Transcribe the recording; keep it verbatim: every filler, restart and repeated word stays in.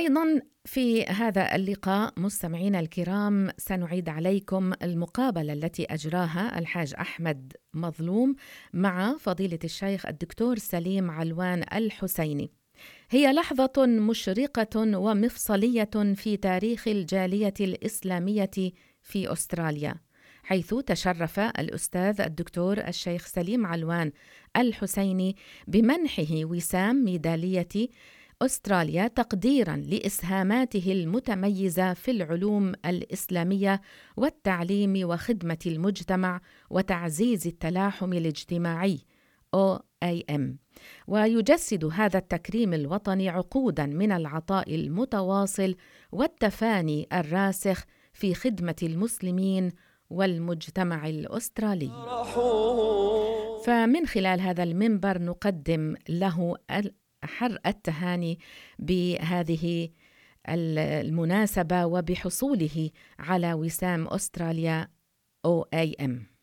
أيضا في هذا اللقاء مستمعينا الكرام سنعيد عليكم المقابلة التي أجراها الحاج أحمد مظلوم مع فضيلة الشيخ الدكتور سليم علوان الحسيني. هي لحظة مشرقة ومفصلية في تاريخ الجالية الإسلامية في أستراليا، حيث تشرف الأستاذ الدكتور الشيخ سليم علوان الحسيني بمنحه وسام ميدالية أستراليا تقديراً لإسهاماته المتميزة في العلوم الإسلامية والتعليم وخدمة المجتمع وتعزيز التلاحم الاجتماعي أو إيه إم. ويجسد هذا التكريم الوطني عقوداً من العطاء المتواصل والتفاني الراسخ في خدمة المسلمين والمجتمع الأسترالي. فمن خلال هذا المنبر نقدم له أحر التهاني بهذه المناسبة وبحصوله على وسام أستراليا أو إيه إم.